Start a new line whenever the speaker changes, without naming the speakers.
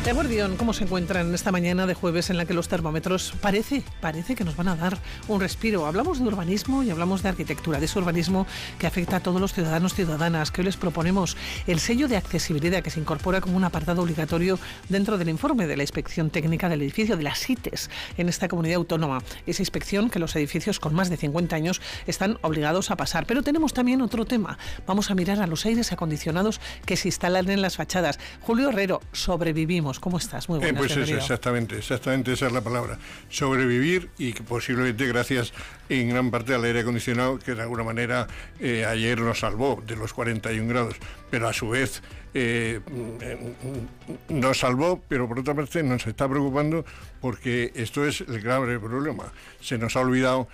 Eguardión, ¿cómo se encuentran esta mañana de jueves en la que los termómetros parece que nos van a dar un respiro? Hablamos de urbanismo y hablamos de arquitectura, de ese urbanismo que afecta a todos los ciudadanos y ciudadanas, que hoy les proponemos el sello de accesibilidad que se incorpora como un apartado obligatorio dentro del informe de la inspección técnica del edificio, de las ITES, en esta comunidad autónoma. Esa inspección que los edificios con más de 50 años están obligados a pasar. Pero tenemos también otro tema. Vamos a mirar a los aires acondicionados que se instalan en las fachadas. Julio Herrero, sobrevivimos. ¿Cómo estás? Muy buenas.
Pues eso, exactamente esa es la palabra. Sobrevivir, y que posiblemente gracias en gran parte al aire acondicionado, que de alguna manera ayer nos salvó de los 41 grados, pero a su vez nos salvó, pero por otra parte nos está preocupando porque esto es el grave problema. Se nos ha olvidado